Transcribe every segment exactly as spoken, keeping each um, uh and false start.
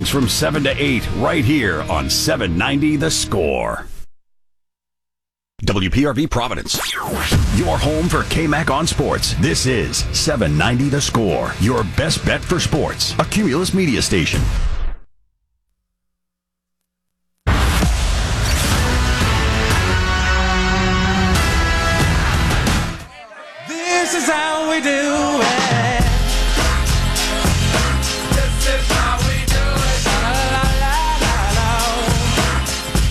Mornings from seven to eight, right here on seven ninety The Score. W P R V Providence, your home for K-Mac on sports. This is seven ninety The Score, your best bet for sports. A Cumulus media station. This is how we do it. This is how we do it. La, la, la,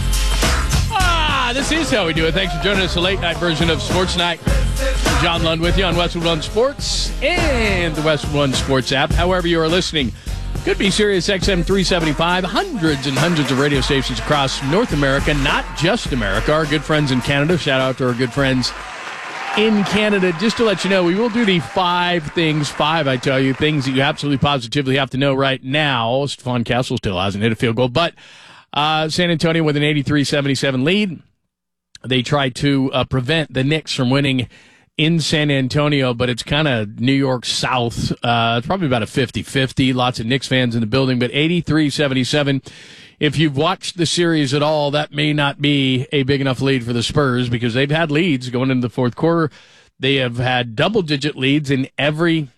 la. Ah, this is how we do it. Thanks for joining us, a late night version of Sports Night. John Lund with you on Westwood One Sports and the Westwood One Sports app. However you are listening, could be Sirius X M three seventy-five, hundreds and hundreds of radio stations across North America, not just America. Our good friends in Canada. Shout out to our good friends in Canada. Just to let you know, we will do the five things, five, I tell you, things that you absolutely positively have to know right now. Stephon Castle still hasn't hit a field goal, but uh, San Antonio with an eighty-three seventy-seven lead. They try to uh, prevent the Knicks from winning in San Antonio, but it's kind of New York South. Uh, it's probably about a fifty-fifty. Lots of Knicks fans in the building, but eighty-three seventy-seven. If you've watched the series at all, that may not be a big enough lead for the Spurs because they've had leads going into the fourth quarter. They have had double-digit leads in every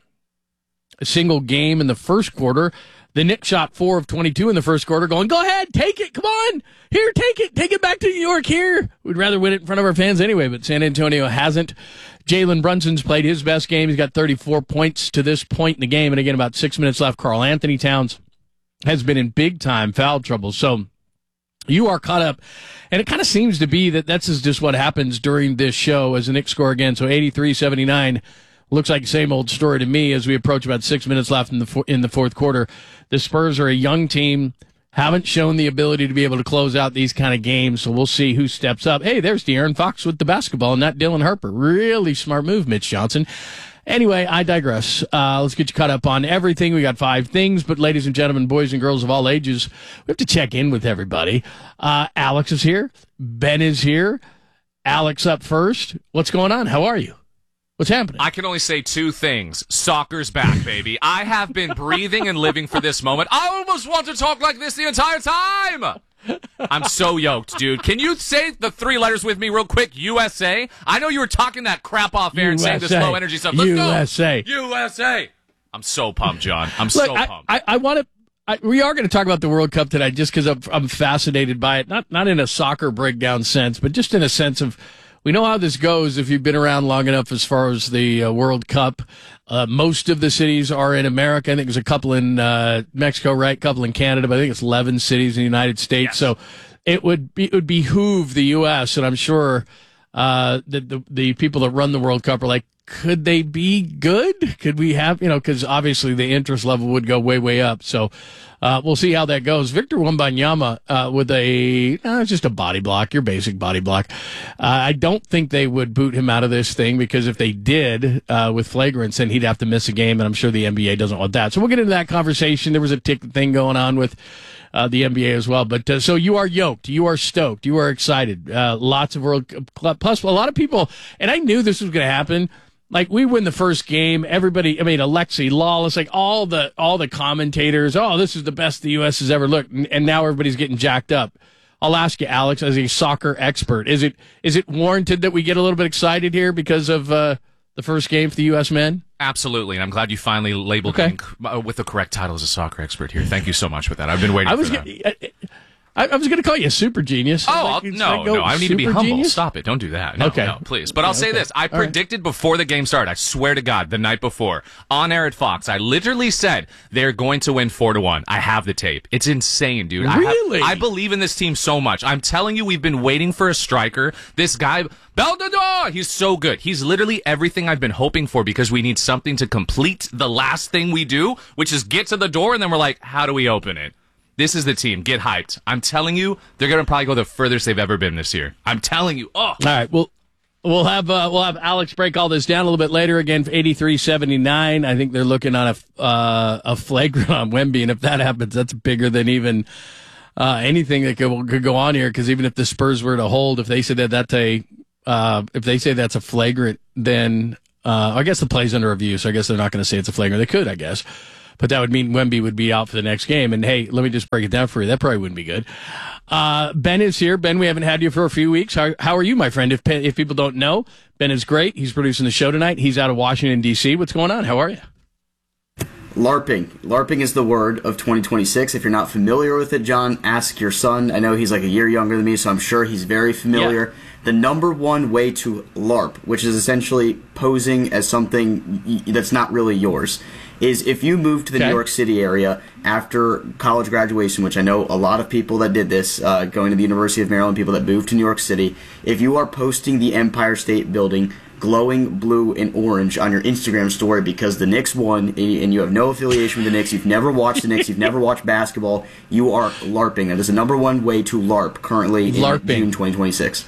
single game in the first quarter. The Knicks shot four of twenty-two in the first quarter, going, go ahead, take it, come on. Here, take it, take it back to New York here. We'd rather win it in front of our fans anyway, but San Antonio hasn't. Jalen Brunson's played his best game. He's got thirty-four points to this point in the game, and again, about six minutes left. Karl Anthony Towns has been in big-time foul trouble. So you are caught up, and it kind of seems to be that that's just what happens during this show as the Knicks score again. So eighty-three seventy-nine looks like the same old story to me as we approach about six minutes left in the in the fourth quarter. The Spurs are a young team, haven't shown the ability to be able to close out these kind of games, so we'll see who steps up. Hey, there's De'Aaron Fox with the basketball, not Dylan Harper. Really smart move, Mitch Johnson. Anyway, I digress. Uh, let's get you caught up on everything. We got five things, but ladies and gentlemen, boys and girls of all ages, we have to check in with everybody. Uh, Alex is here. Ben is here. Alex up first. What's going on? How are you? What's happening? I can only say two things. Soccer's back, baby. I have been breathing and living for this moment. I almost want to talk like this the entire time. I'm so yoked, dude. Can you say the three letters with me real quick? U S A? I know you were talking that crap off air and saying this low energy stuff. Let's U S A. go. U S A. I'm so pumped, John. I'm Look, so I, pumped. I, I want to. I, we are going to talk about the World Cup tonight just because I'm, I'm fascinated by it. Not not in a soccer breakdown sense, but just in a sense of we know how this goes if you've been around long enough as far as the uh, World Cup. Uh, most of the cities are in America. I think there's a couple in uh, Mexico, right? A couple in Canada, but I think it's eleven cities in the United States. Yes. So it would be, it would behoove the U S, and I'm sure uh, that the, the people that run the World Cup are like, could they be good? Could we have, you know, because obviously the interest level would go way, way up. So uh, we'll see how that goes. Victor Wembanyama uh, with a, uh, just a body block, your basic body block. Uh, I don't think they would boot him out of this thing because if they did uh, with flagrants, then he'd have to miss a game, and I'm sure the N B A doesn't want that. So we'll get into that conversation. There was a tick thing going on with uh, the N B A as well. But uh, so you are yoked. You are stoked. You are excited. Uh, lots of World Cup. Plus, a lot of people, and I knew this was going to happen. Like, we win the first game, everybody, I mean, Alexi, Lawless, like, all the all the commentators, oh, this is the best the U S has ever looked, and, and now everybody's getting jacked up. I'll ask you, Alex, as a soccer expert, is it is it warranted that we get a little bit excited here because of uh, the first game for the U S men? Absolutely, and I'm glad you finally labeled okay. me with the correct title as a soccer expert here. Thank you so much for that. I've been waiting I was for that. Gonna, I, I was going to call you a super genius. Oh, like, no, no, I need to be humble. Genius? Stop it. Don't do that. No, okay. no, please. But yeah, I'll say okay. this. I All predicted right. before the game started, I swear to God, the night before, on air at Fox, I literally said they're going to win four to one. I have the tape. It's insane, dude. Really? I, have, I believe in this team so much. I'm telling you, we've been waiting for a striker. This guy, Beldador, he's so good. He's literally everything I've been hoping for because we need something to complete the last thing we do, which is get to the door, and then we're like, how do we open it? This is the team. Get hyped. I'm telling you, they're going to probably go the furthest they've ever been this year. I'm telling you. Oh. All right. Well, we'll have uh, we'll have Alex break all this down a little bit later. Again, eighty-three seventy-nine. I think they're looking on a uh, a flagrant on Wemby, and if that happens, that's bigger than even uh, anything that could could go on here. Because even if the Spurs were to hold, if they say that that's a uh, if they say that's a flagrant, then uh, I guess the play's under review, so I guess they're not going to say it's a flagrant. They could, I guess. but that would mean Wemby would be out for the next game. And hey, let me just break it down for you. That probably wouldn't be good. Uh, Ben is here. Ben, we haven't had you for a few weeks. How, how are you, my friend? If if people don't know, Ben is great. He's producing the show tonight. He's out of Washington, D C. What's going on? How are you? LARPing. LARPing is the word of twenty twenty-six. If you're not familiar with it, John, ask your son. I know he's like a year younger than me, so I'm sure he's very familiar. Yeah. The number one way to LARP, which is essentially posing as something that's not really yours, is if you move to the okay. New York City area after college graduation, which I know a lot of people that did this, uh, going to the University of Maryland, people that moved to New York City, if you are posting the Empire State Building glowing blue and orange on your Instagram story because the Knicks won and you have no affiliation with the Knicks, you've never watched the Knicks, you've never watched basketball, you are LARPing. That is the number one way to LARP currently LARPing. in June twenty twenty-six.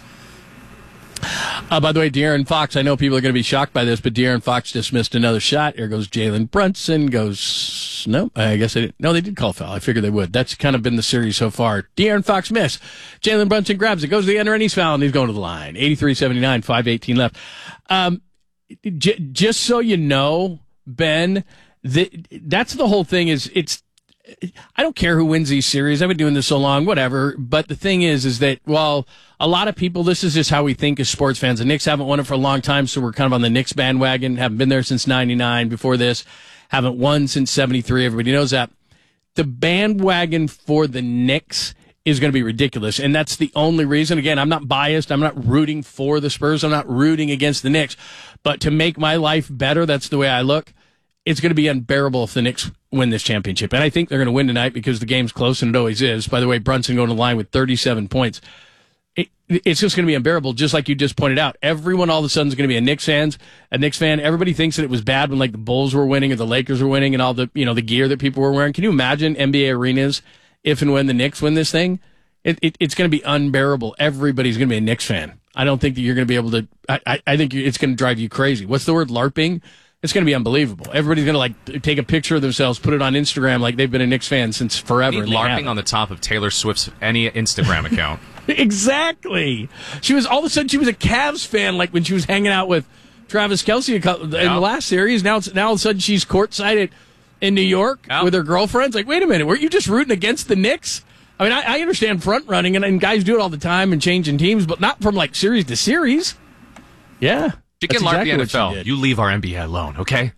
Uh, by the way, De'Aaron Fox, I know people are going to be shocked by this, but De'Aaron Fox just missed another shot. Here goes Jalen Brunson, goes, no, I guess they didn't. No, they did call foul. I figured they would. That's kind of been the series so far. De'Aaron Fox missed. Jalen Brunson grabs it, goes to the end, and he's fouled, and he's going to the line. eighty-three seventy-nine, five eighteen left. Um, j- just so you know, Ben, the, that's the whole thing is it's, I don't care who wins these series. I've been doing this so long, whatever. But the thing is, is that, well, a lot of people, this is just how we think as sports fans. The Knicks haven't won it for a long time, so we're kind of on the Knicks bandwagon. Haven't been there since ninety-nine. Before this, haven't won since seventy-three. Everybody knows that. The bandwagon for the Knicks is going to be ridiculous, and that's the only reason. Again, I'm not biased. I'm not rooting for the Spurs. I'm not rooting against the Knicks. But to make my life better, that's the way I look. It's going to be unbearable if the Knicks win this championship. And I think they're going to win tonight because the game's close, and it always is. By the way, Brunson going to the line with thirty-seven points. It, it's just going to be unbearable, just like you just pointed out. Everyone all of a sudden is going to be a Knicks fan. A Knicks fan. Everybody thinks that it was bad when like the Bulls were winning or the Lakers were winning and all the you know the gear that people were wearing. Can you imagine N B A arenas if and when the Knicks win this thing? It, it, it's going to be unbearable. Everybody's going to be a Knicks fan. I don't think that you're going to be able to. I, I, I think it's going to drive you crazy. What's the word? LARPing. It's going to be unbelievable. Everybody's going to like take a picture of themselves, put it on Instagram like they've been a Knicks fan since forever. Need LARPing on the top of Taylor Swift's any Instagram account. Exactly. She was all of a sudden she was a Cavs fan, like when she was hanging out with Travis Kelce a couple, in yeah. the last series. Now, it's, now all of a sudden she's courtside at, in New York yeah. with her girlfriends. Like, wait a minute, weren't you just rooting against the Knicks? I mean, I, I understand front running and, and guys do it all the time and changing teams, but not from like series to series. Yeah. You can LARP the N F L. You leave our N B A alone, okay?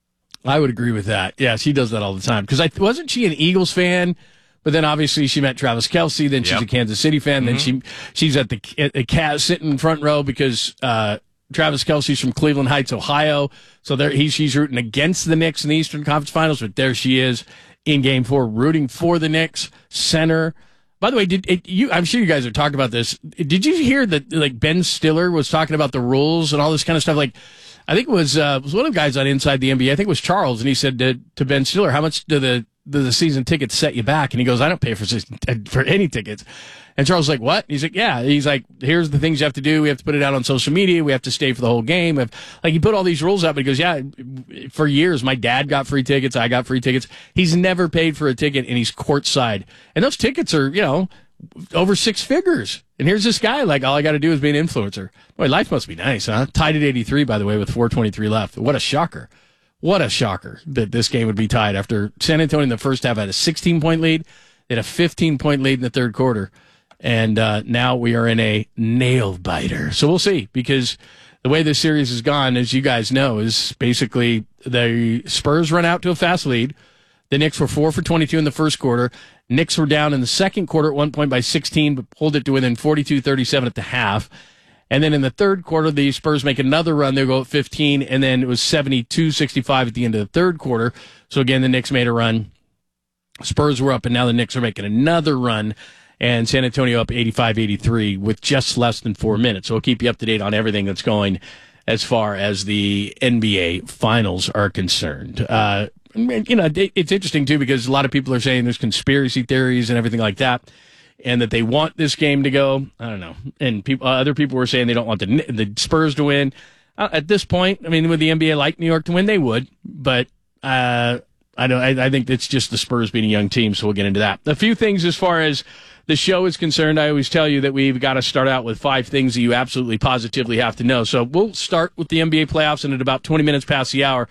I would agree with that. Yeah, she does that all the time. Because I wasn't she an Eagles fan? But then obviously she met Travis Kelce. Then she's yep. a Kansas City fan. Mm-hmm. Then she she's at the at the Cavs sitting in front row because uh, Travis Kelce's from Cleveland Heights, Ohio. So there he she's rooting against the Knicks in the Eastern Conference Finals. But there she is in Game Four, rooting for the Knicks center. By the way, did it, you? I'm sure you guys have talked about this. Did you hear that? Like Ben Stiller was talking about the rules and all this kind of stuff. Like, I think it was uh, was one of the guys on Inside the N B A. I think it was Charles, and he said to, to Ben Stiller, "How much do the do the season tickets set you back?" And he goes, "I don't pay for for any tickets." And Charles was like, "What?" He's like, "Yeah." He's like, "Here's the things you have to do. We have to put it out on social media. We have to stay for the whole game." Like he put all these rules out, but he goes, "Yeah." For years, my dad got free tickets. I got free tickets. He's never paid for a ticket, and he's courtside. And those tickets are, you know, over six figures. And here's this guy, like, all I got to do is be an influencer. Boy, life must be nice, huh? Tied at eighty-three, by the way, with four twenty-three left. What a shocker. What a shocker that this game would be tied after San Antonio in the first half had a sixteen-point lead. They had a fifteen-point lead in the third quarter. And uh, now we are in a nail-biter. So we'll see, because the way this series has gone, as you guys know, is basically the Spurs run out to a fast lead. The Knicks were four for twenty-two in the first quarter. Knicks were down in the second quarter at one point by sixteen, but pulled it to within forty-two thirty-seven at the half. And then in the third quarter, the Spurs make another run. They go at fifteen, and then it was seventy-two sixty-five at the end of the third quarter. So again, the Knicks made a run. Spurs were up, and now the Knicks are making another run. And San Antonio up eighty-five eighty-three with just less than four minutes. So we'll keep you up to date on everything that's going as far as the N B A Finals are concerned. Uh, you know, it's interesting, too, because a lot of people are saying there's conspiracy theories and everything like that, and that they want this game to go. I don't know. And people, uh, other people were saying they don't want the, the Spurs to win. Uh, at this point, I mean, would the N B A like New York to win? They would. But uh, I don't. I, I think it's just the Spurs being a young team, so we'll get into that. A few things as far as the show is concerned. I always tell you that we've got to start out with five things that you absolutely positively have to know. So we'll start with the N B A playoffs, and at about twenty minutes past the hour,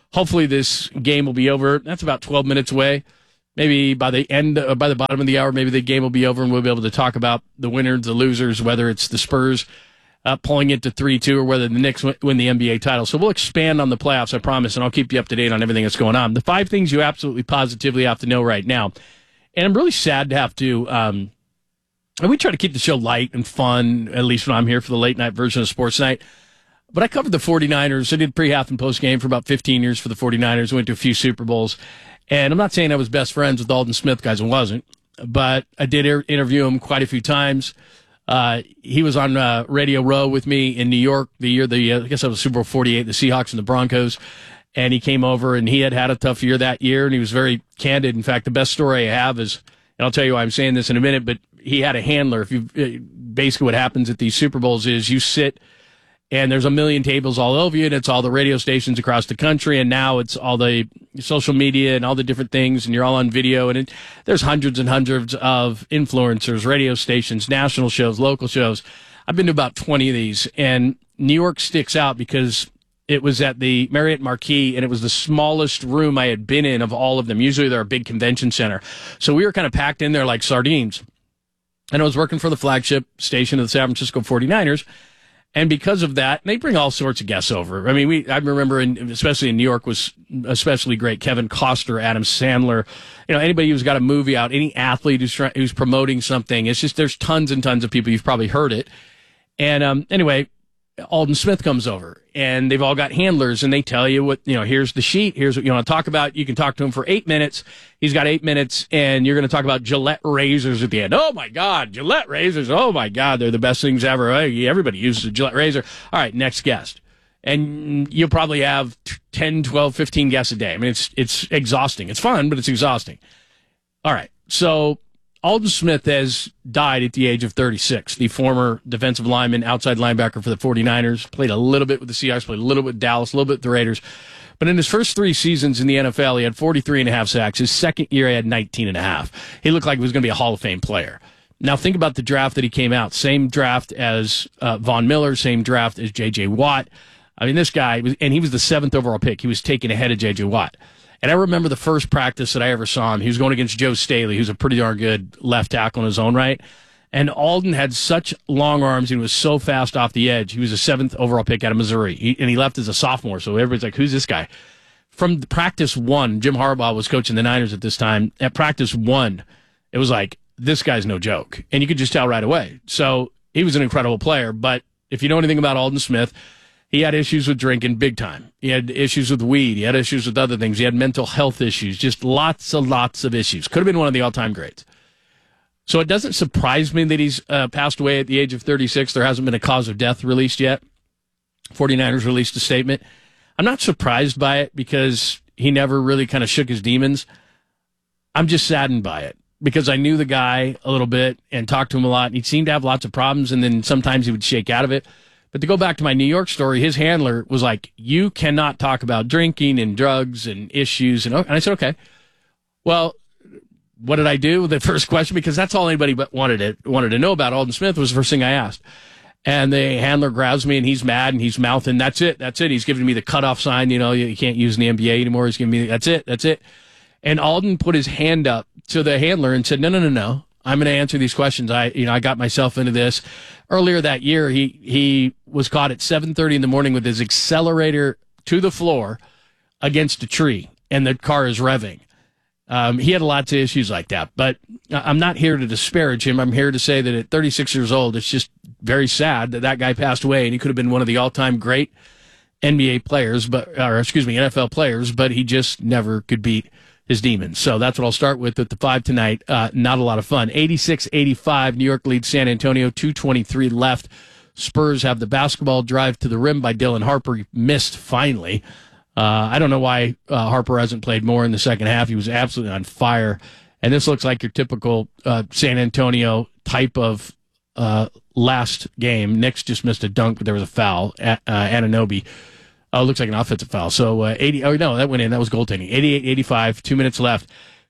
hopefully this game will be over. That's about twelve minutes away. Maybe by the end, uh, by the bottom of the hour, maybe the game will be over and we'll be able to talk about the winners, the losers, whether it's the Spurs uh, pulling it to three two or whether the Knicks win the N B A title. So we'll expand on the playoffs, I promise, and I'll keep you up to date on everything that's going on. The five things you absolutely positively have to know right now. And I'm really sad to have to, um, and we try to keep the show light and fun, at least when I'm here for the late night version of Sports Night. But I covered the 49ers. I did pre-half and post-game for about fifteen years for the 49ers. Went to a few Super Bowls. And I'm not saying I was best friends with Aldon Smith, guys, I wasn't. But I did er- interview him quite a few times. Uh, he was on uh, Radio Row with me in New York the year, the uh, I guess that was Super Bowl forty-eight, the Seahawks and the Broncos. And he came over, and he had had a tough year that year, and he was very candid. In fact, the best story I have is, and I'll tell you why I'm saying this in a minute, but he had a handler. If you basically what happens at these Super Bowls is you sit, and there's a million tables all over you, and it's all the radio stations across the country, and now it's all the social media and all the different things, and you're all on video, and it, there's hundreds and hundreds of influencers, radio stations, national shows, local shows. I've been to about twenty of these, and New York sticks out because it was at the Marriott Marquis, and it was the smallest room I had been in of all of them. Usually they're a big convention center. So we were kind of packed in there like sardines. And I was working for the flagship station of the San Francisco 49ers. And because of that, they bring all sorts of guests over. I mean, we I remember, in, especially in New York, was especially great. Kevin Costner, Adam Sandler, you know, anybody who's got a movie out, any athlete who's try, who's promoting something. It's just there's tons and tons of people. You've probably heard it. And um, anyway, Aldon Smith comes over, and they've all got handlers, and they tell you what, you know, here's the sheet, here's what you want to talk about. You can talk to him for eight minutes. He's got eight minutes, and you're going to talk about Gillette razors at the end. Oh, my God, Gillette razors. Oh, my God, they're the best things ever. Everybody uses a Gillette razor. All right, next guest. And you'll probably have ten, twelve, fifteen guests a day. I mean, it's it's exhausting. It's fun, but it's exhausting. All right, so Aldon Smith has died at the age of thirty-six, the former defensive lineman, outside linebacker for the 49ers, played a little bit with the Seahawks, played a little bit with Dallas, a little bit with the Raiders. But in his first three seasons in the N F L, he had forty-three and a half sacks. His second year, he had nineteen and a half. He looked like he was going to be a Hall of Fame player. Now, think about the draft that he came out. Same draft as uh, Von Miller, same draft as J J. Watt. I mean, this guy, was, and he was the seventh overall pick. He was taken ahead of J J. Watt. And I remember the first practice that I ever saw him. He was going against Joe Staley, who's a pretty darn good left tackle in his own right. And Aldon had such long arms. He was so fast off the edge. He was a seventh overall pick out of Missouri. He, and he left as a sophomore. So everybody's like, who's this guy? From practice one, Jim Harbaugh was coaching the Niners at this time. At practice one, it was like, this guy's no joke. And you could just tell right away. So he was an incredible player. But if you know anything about Aldon Smith, he had issues with drinking big time. He had issues with weed. He had issues with other things. He had mental health issues, just lots and lots of issues. Could have been one of the all-time greats. So it doesn't surprise me that he's uh, passed away at the age of thirty-six. There hasn't been a cause of death released yet. 49ers released a statement. I'm not surprised by it because he never really kind of shook his demons. I'm just saddened by it because I knew the guy a little bit and talked to him a lot. He seemed to have lots of problems, and then sometimes he would shake out of it. But to go back to my New York story, his handler was like, you cannot talk about drinking and drugs and issues. And, and I said, okay. Well, what did I do? The first question, because that's all anybody wanted to, wanted to know about Aldon Smith was the first thing I asked. And the handler grabs me, and he's mad, and he's mouthing, that's it, that's it. He's giving me the cutoff sign, you know, you can't use in the N B A anymore. He's giving me, that's it, that's it. And Aldon put his hand up to the handler and said, no, no, no, no. I'm going to answer these questions. I, you know, I got myself into this earlier that year. He he was caught at seven thirty in the morning with his accelerator to the floor against a tree, and the car is revving. Um, he had lots of issues like that, but I'm not here to disparage him. I'm here to say that at thirty-six years old, it's just very sad that that guy passed away, and he could have been one of the all-time great N B A players, but or excuse me, N F L players, but he just never could beat his demons. So that's what I'll start with at the five tonight. Uh, not a lot of fun. eighty-six eighty-five, New York leads San Antonio, two twenty-three left. Spurs have the basketball drive to the rim by Dylan Harper. He missed finally. Uh, I don't know why uh, Harper hasn't played more in the second half. He was absolutely on fire. And this looks like your typical uh, San Antonio type of uh, last game. Knicks just missed a dunk, but there was a foul. A- uh, Anunoby. Oh, it looks like an offensive foul. So, uh, eighty, oh, no, that went in. That was goaltending. eighty-eight eighty-five, two minutes left.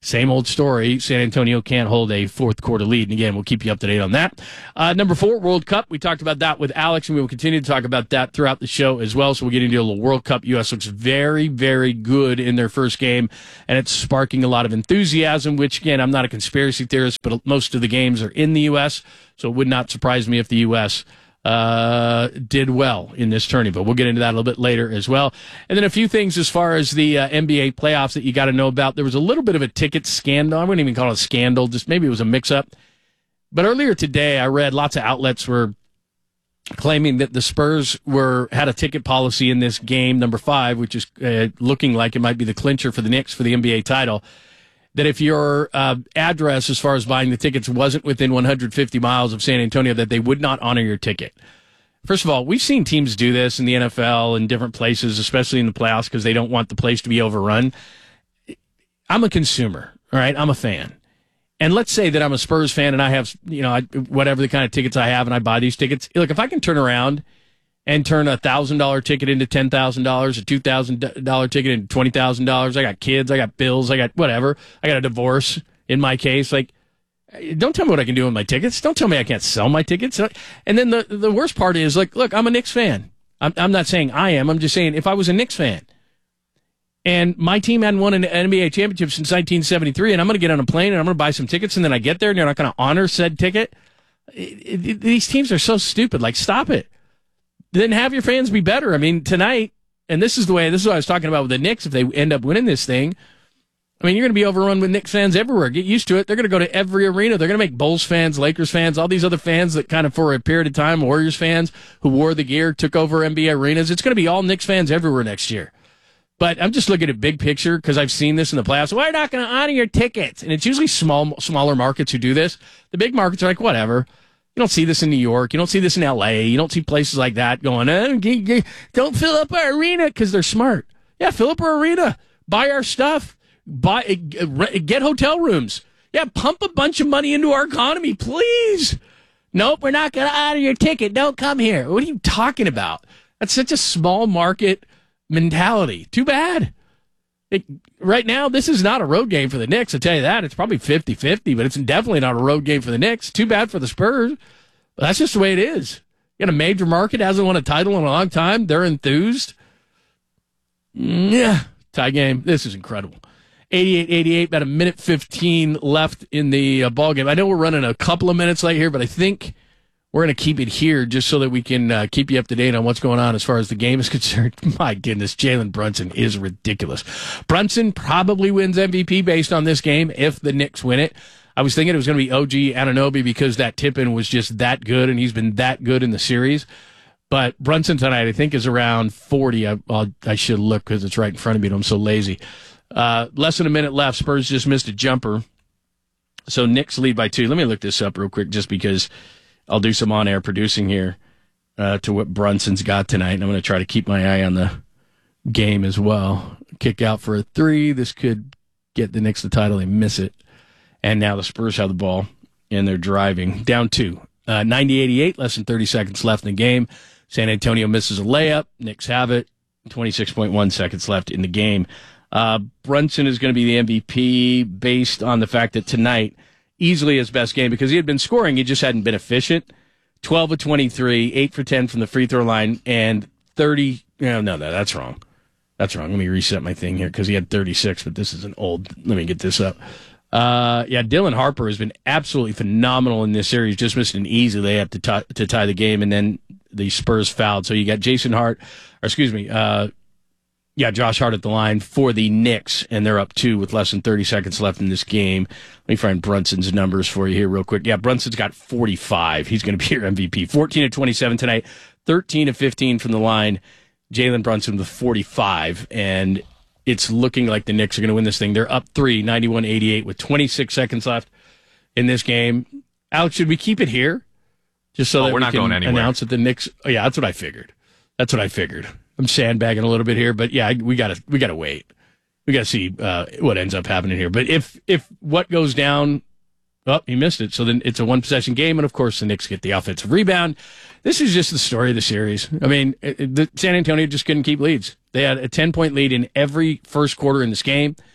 Same old story. San Antonio can't hold a fourth quarter lead. And again, we'll keep you up to date on that. Uh, number four, World Cup. We talked about that with Alex, and we will continue to talk about that throughout the show as well. So we'll get into a little World Cup. U S looks very, very good in their first game, and it's sparking a lot of enthusiasm, which, again, I'm not a conspiracy theorist, but most of the games are in the U S, so it would not surprise me if the U S Uh, did well in this tournament. But we'll get into that a little bit later as well. And then a few things as far as the uh, N B A playoffs that you got to know about. There was a little bit of a ticket scandal. I wouldn't even call it a scandal. Just maybe it was a mix-up. But earlier today, I read lots of outlets were claiming that the Spurs were had a ticket policy in this game, number five, which is uh, looking like it might be the clincher for the Knicks for the N B A title, that if your uh, address as far as buying the tickets wasn't within one hundred fifty miles of San Antonio, that they would not honor your ticket. First of all, we've seen teams do this in the N F L and different places, especially in the playoffs, because they don't want the place to be overrun. I'm a consumer, all right? I'm a fan. And let's say that I'm a Spurs fan and I have, you know, I, whatever the kind of tickets I have and I buy these tickets. Look, if I can turn around and turn a one thousand dollars ticket into ten thousand dollars, a two thousand dollars ticket into twenty thousand dollars. I got kids, I got bills, I got whatever. I got a divorce in my case. Like, don't tell me what I can do with my tickets. Don't tell me I can't sell my tickets. And then the, the worst part is, like, look, I'm a Knicks fan. I'm, I'm not saying I am. I'm just saying if I was a Knicks fan and my team hadn't won an N B A championship since nineteen seventy-three, and I'm going to get on a plane and I'm going to buy some tickets, and then I get there and you're not going to honor said ticket. It, it, these teams are so stupid. Like, stop it. Then have your fans be better. I mean, tonight, and this is the way, this is what I was talking about with the Knicks, if they end up winning this thing, I mean, you're going to be overrun with Knicks fans everywhere. Get used to it. They're going to go to every arena. They're going to make Bulls fans, Lakers fans, all these other fans that kind of for a period of time, Warriors fans who wore the gear, took over N B A arenas. It's going to be all Knicks fans everywhere next year. But I'm just looking at big picture because I've seen this in the playoffs. We're not going to honor your tickets. And it's usually small, smaller markets who do this. The big markets are like, whatever. You don't see this in New York. You don't see this in L A. You don't see places like that going, eh, g- g- don't fill up our arena because they're smart. Yeah, fill up our arena. Buy our stuff. Buy, get hotel rooms. Yeah, pump a bunch of money into our economy, please. Nope, we're not going to honor your ticket. Don't come here. What are you talking about? That's such a small market mentality. Too bad. It, right now, this is not a road game for the Knicks, I'll tell you that. It's probably fifty-fifty, but it's definitely not a road game for the Knicks. Too bad for the Spurs. But that's just the way it is. You got a major market, hasn't won a title in a long time. They're enthused. Yeah, tie game. This is incredible. eighty-eight eighty-eight, about a minute fifteen left in the uh, ball game. I know we're running a couple of minutes late here, but I think we're going to keep it here just so that we can uh, keep you up to date on what's going on as far as the game is concerned. My goodness, Jalen Brunson is ridiculous. Brunson probably wins M V P based on this game if the Knicks win it. I was thinking it was going to be O G Anunoby because that tip-in was just that good, and he's been that good in the series. But Brunson tonight, I think, is around forty. I, I'll, I should look because it's right in front of me, and I'm so lazy. Uh, less than a minute left. Spurs just missed a jumper. So Knicks lead by two. Let me look this up real quick just because I'll do some on-air producing here uh, to what Brunson's got tonight. And I'm going to try to keep my eye on the game as well. Kick out for a three. This could get the Knicks the title. They miss it. And now the Spurs have the ball, and they're driving. Down two. Uh, ninety eighty-eight, less than thirty seconds left in the game. San Antonio misses a layup. Knicks have it. twenty-six point one seconds left in the game. Uh, Brunson is going to be the M V P based on the fact that tonight, easily his best game because he had been scoring. He just hadn't been efficient. twelve of twenty-three, eight for ten from the free throw line, and thirty. No, no, no, that's wrong. That's wrong. Let me reset my thing here because he had thirty-six, but this is an old. Let me get this up. Uh, yeah, Dylan Harper has been absolutely phenomenal in this series. Just missed an easy layup to tie, to tie the game, and then the Spurs fouled. So you got Jason Hart, or excuse me, uh, yeah, Josh Hart at the line for the Knicks, and they're up two with less than thirty seconds left in this game. Let me find Brunson's numbers for you here real quick. Yeah, Brunson's got forty-five. He's going to be your M V P. fourteen of twenty-seven tonight, thirteen of fifteen from the line. Jalen Brunson with forty-five, and it's looking like the Knicks are going to win this thing. They're up three, ninety-one eighty-eight, with twenty-six seconds left in this game. Alex, should we keep it here? Just so oh, that we're we not can going anywhere. Announce that the Knicks. Oh, yeah, that's what I figured. That's what I figured. I'm sandbagging a little bit here, but yeah, we got to we got to wait. We got to see uh, what ends up happening here. But if if what goes down, oh, he missed it. So then it's a one possession game, and of course the Knicks get the offensive rebound. This is just the story of the series. I mean, it, it, the San Antonio just couldn't keep leads. They had a ten point lead in every first quarter in this game.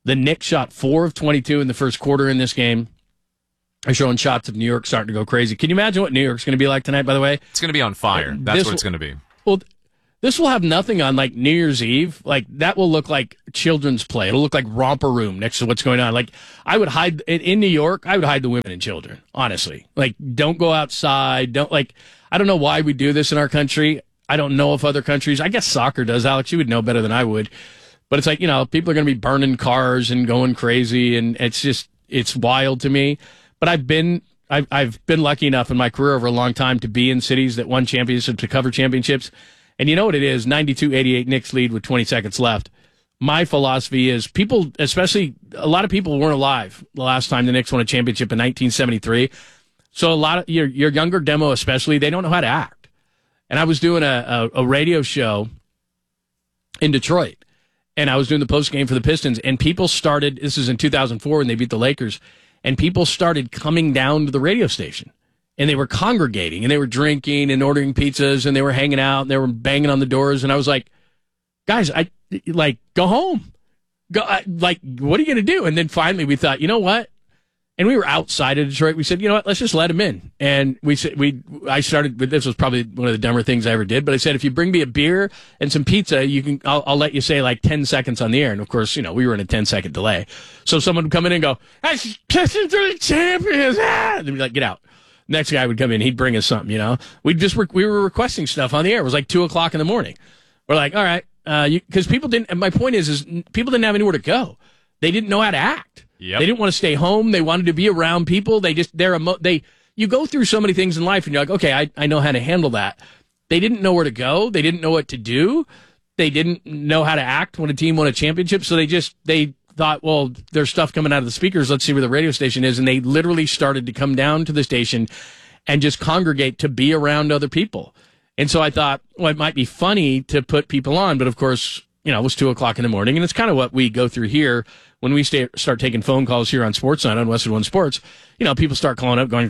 The Knicks shot four of twenty-two in the first quarter in this game. They're showing shots of New York starting to go crazy. Can you imagine what New York's going to be like tonight, by the way? It's going to be on fire. That's This what it's will- going to be. Well, this will have nothing on like New Year's Eve. Like that will look like children's play. It'll look like romper room next to what's going on. Like I would hide in, in New York. I would hide the women and children. Honestly, like don't go outside. Don't like. I don't know why we do this in our country. I don't know if other countries. I guess soccer does. Alex, you would know better than I would. But it's like you know, people are going to be burning cars and going crazy, and it's just it's wild to me. But I've been. I've, I've been lucky enough in my career over a long time to be in cities that won championships, to cover championships. And you know what it is? ninety-two eighty-eight Knicks lead with twenty seconds left. My philosophy is people, especially a lot of people weren't alive the last time the Knicks won a championship in nineteen seventy-three. So a lot of your, your younger demo, especially, they don't know how to act. And I was doing a, a, a radio show in Detroit, and I was doing the post game for the Pistons, and people started, this is in two thousand four when they beat the Lakers, and people started coming down to the radio station. And they were congregating, and they were drinking and ordering pizzas, and they were hanging out, and they were banging on the doors. And I was like, guys, I like go home. Go, I, like, what are you going to do? And then finally we thought, you know what? And we were outside of Detroit. We said, you know what? Let's just let him in. And we said, we, I started with this was probably one of the dumber things I ever did, but I said, if you bring me a beer and some pizza, you can, I'll, I'll let you say like ten seconds on the air. And of course, you know, we were in a ten second delay. So someone would come in and go, Pistons are the champions. Ah! And they'd be like, get out. Next guy would come in, he'd bring us something, you know. We just re- we were requesting stuff on the air. It was like two o'clock in the morning. We're like, all right, because uh, people didn't. And my point is, is people didn't have anywhere to go. They didn't know how to act. Yep. They didn't want to stay home. They wanted to be around people. They just they're emo- they. You go through so many things in life, and you're like, okay, I I know how to handle that. They didn't know where to go. They didn't know what to do. They didn't know how to act when a team won a championship. So they just they. thought, well, there's stuff coming out of the speakers. Let's see where the radio station is. And they literally started to come down to the station and just congregate to be around other people. And so I thought, well, it might be funny to put people on. But of course, you know, it was two o'clock in the morning. And it's kind of what we go through here when we stay, start taking phone calls here on Sportsnet on Westwood One Sports. You know, people start calling up going,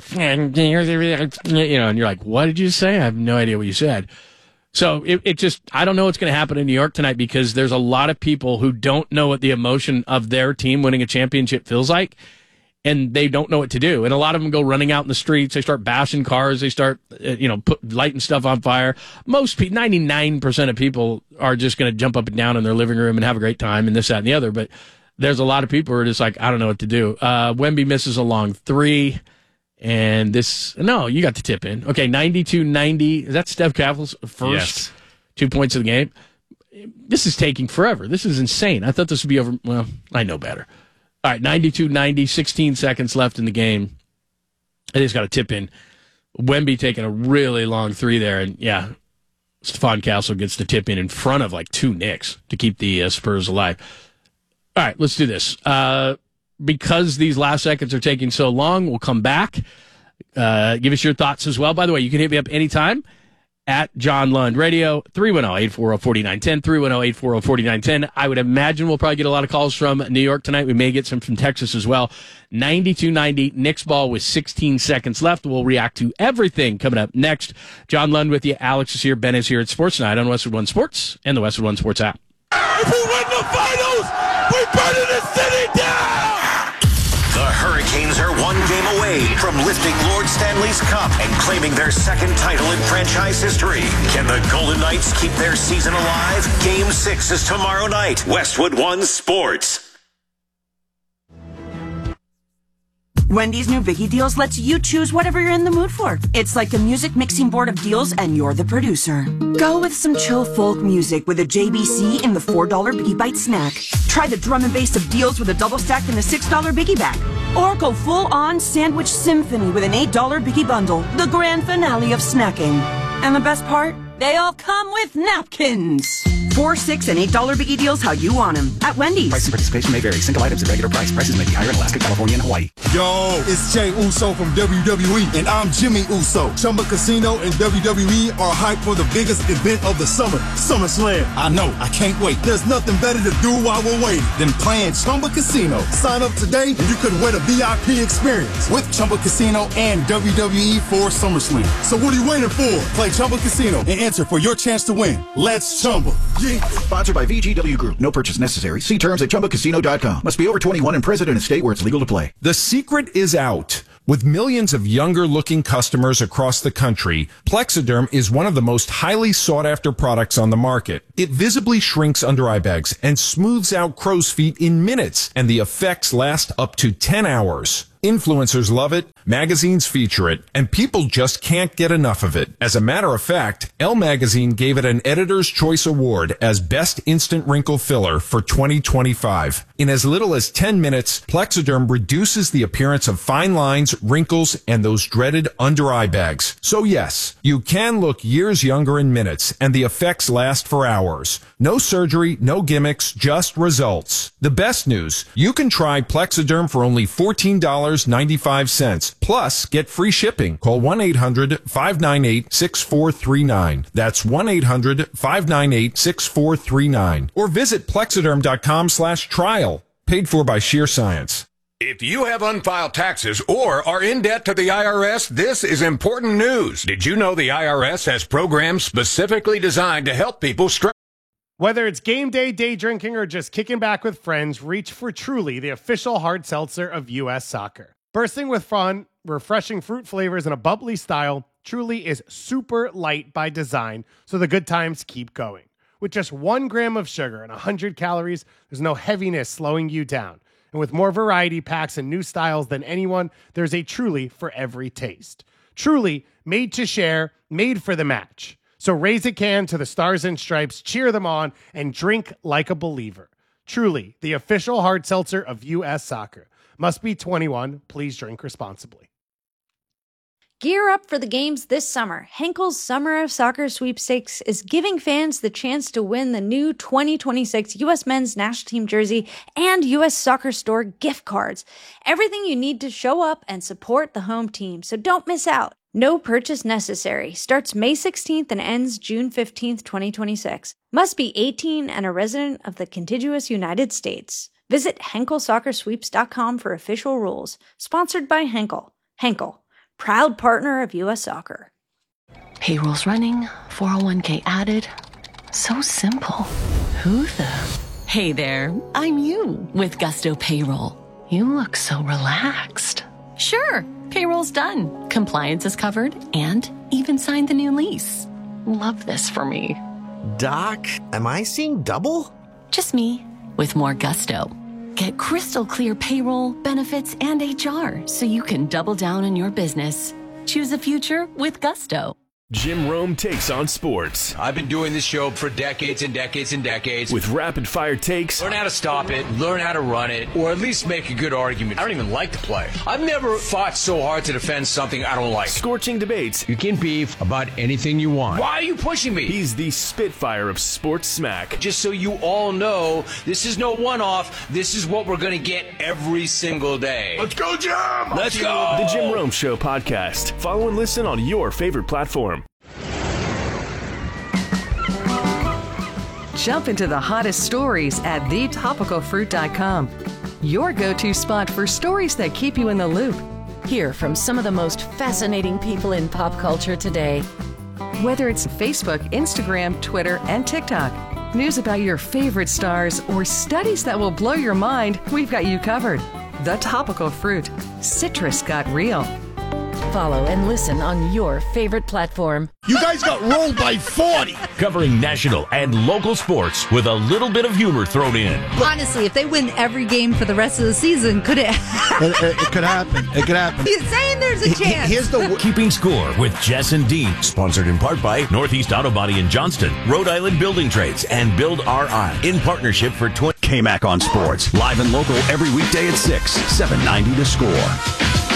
you know, and you're like, what did you say? I have no idea what you said. So it, it just, I don't know what's going to happen in New York tonight because there's a lot of people who don't know what the emotion of their team winning a championship feels like, and they don't know what to do. And a lot of them go running out in the streets. They start bashing cars. They start, uh, you know, put, lighting stuff on fire. Most people, ninety-nine percent of people are just going to jump up and down in their living room and have a great time and this, that, and the other. But there's a lot of people who are just like, I don't know what to do. Uh, Wemby misses a long three. And this, no, you got the tip in. Okay, ninety-two ninety. Is that Steph Curry's first Yes. two points of the game? This is taking forever. This is insane. I thought this would be over. Well, I know better. All right, ninety-two ninety, sixteen seconds left in the game. I just got a tip in. Wemby taking a really long three there. And yeah, Stephon Castle gets the tip in in front of like two Knicks to keep the uh, Spurs alive. All right, let's do this. Uh, Because these last seconds are taking so long, we'll come back. Uh, give us your thoughts as well. By the way, you can hit me up anytime at John Lund Radio, three one zero, eight four zero, four nine one zero, three one zero, eight four zero, four nine one zero. I would imagine we'll probably get a lot of calls from New York tonight. We may get some from Texas as well. ninety-two ninety, Knicks ball with sixteen seconds left. We'll react to everything coming up next. John Lund with you. Alex is here. Ben is here at Sports Night on Westwood One Sports and the Westwood One Sports app. If we win the finals, we burn the city down! The Hurricanes are one game away from lifting Lord Stanley's Cup and claiming their second title in franchise history. Can the Golden Knights keep their season alive? Game six is tomorrow night. Westwood One Sports. Wendy's new Biggie Deals lets you choose whatever you're in the mood for. It's like a music mixing board of deals and you're the producer. Go with some chill folk music with a J B C in the four dollar Biggie Bite snack. Try the drum and bass of deals with a double stack in the six dollar Biggie bag. Or go full on sandwich symphony with an eight dollar Biggie bundle. The grand finale of snacking. And the best part? They all come with napkins. Four, six, and eight dollar Biggie Deals how you want them at Wendy's. Price and participation may vary. Single items at regular price. Prices may be higher in Alaska, California, and Hawaii. Yo, it's Jay Uso from W W E, and I'm Jimmy Uso. Chumba Casino and W W E are hyped for the biggest event of the summer, SummerSlam. I know, I can't wait. There's nothing better to do while we're waiting than playing Chumba Casino. Sign up today, and you could win a V I P experience with Chumba Casino and W W E for SummerSlam. So what are you waiting for? Play Chumba Casino and enter for your chance to win. Let's Chumba. Yeah. Sponsored by V G W Group. No purchase necessary. See terms at chumba casino dot com. Must be over twenty-one and present in a state where it's legal to play. The secret is out. With millions of younger-looking customers across the country, Plexiderm is one of the most highly sought-after products on the market. It visibly shrinks under-eye bags and smooths out crow's feet in minutes, and the effects last up to ten hours. Influencers love it, magazines feature it, and people just can't get enough of it. As a matter of fact, Elle Magazine gave it an Editor's Choice Award as Best Instant Wrinkle Filler for twenty twenty-five. In as little as ten minutes, Plexiderm reduces the appearance of fine lines, wrinkles, and those dreaded under-eye bags. So yes, you can look years younger in minutes, and the effects last for hours. No surgery, no gimmicks, just results. The best news, you can try Plexiderm for only fourteen dollars and ninety-five cents. Plus, get free shipping. Call one eight hundred five nine eight six four three nine. That's one eight hundred five nine eight six four three nine. Or visit plexiderm dot com slash trial. Paid for by Sheer Science. If you have unfiled taxes or are in debt to the I R S, this is important news. Did you know the I R S has programs specifically designed to help people struggle? Whether it's game day, day drinking, or just kicking back with friends, reach for Truly, the official hard seltzer of U S Soccer. Bursting with fun, refreshing fruit flavors, and a bubbly style, Truly is super light by design, so the good times keep going. With just one gram of sugar and one hundred calories, there's no heaviness slowing you down. And with more variety packs and new styles than anyone, there's a Truly for every taste. Truly, made to share, made for the match. So raise a can to the Stars and Stripes, cheer them on, and drink like a believer. Truly, the official hard seltzer of U S Soccer. Must be twenty-one. Please drink responsibly. Gear up for the games this summer. Henkel's Summer of Soccer Sweepstakes is giving fans the chance to win the new twenty twenty-six U S Men's National Team jersey and U S Soccer Store gift cards. Everything you need to show up and support the home team, so don't miss out. No purchase necessary. Starts May sixteenth and ends June fifteenth, twenty twenty-six. Must be eighteen and a resident of the contiguous United States. Visit henkel soccer sweeps dot com for official rules. Sponsored by Henkel. Henkel, proud partner of U S Soccer. Payroll's running, four oh one k added. So simple. Who the? Hey there, I'm you with Gusto Payroll. You look so relaxed. Sure, payroll's done. Compliance is covered and even signed the new lease. Love this for me. Doc, am I seeing double? Just me with more gusto. Get crystal clear payroll, benefits, and H R so you can double down on your business. Choose a future with Gusto. Jim Rome takes on sports. I've been doing this show for decades and decades and decades. With rapid-fire takes. Learn how to stop it, learn how to run it, or at least make a good argument. I don't even like to play. I've never fought so hard to defend something I don't like. Scorching debates. You can beef about anything you want. Why are you pushing me? He's the Spitfire of sports smack. Just so you all know, this is no one-off. This is what we're going to get every single day. Let's go, Jim! Let's go! The Jim Rome Show podcast. Follow and listen on your favorite platform. Jump into the hottest stories at the topical fruit dot com. Your go-to spot for stories that keep you in the loop. Hear from some of the most fascinating people in pop culture today. Whether it's Facebook, Instagram, Twitter, and TikTok, news about your favorite stars, or studies that will blow your mind, we've got you covered. The Topical Fruit. Citrus got real. Follow and listen on your favorite platform. You guys got rolled by forty. Covering national and local sports with a little bit of humor thrown in. Honestly, if they win every game for the rest of the season, could it it, it, it could happen. It could happen. He's saying there's a chance. Here's the Keeping Score with Jess and Dean. Sponsored in part by Northeast Auto Body in Johnston, Rhode Island Building Trades, and Build R I. In partnership for twenty K-Mac on Sports. Live and local every weekday at six, seven ninety The Score.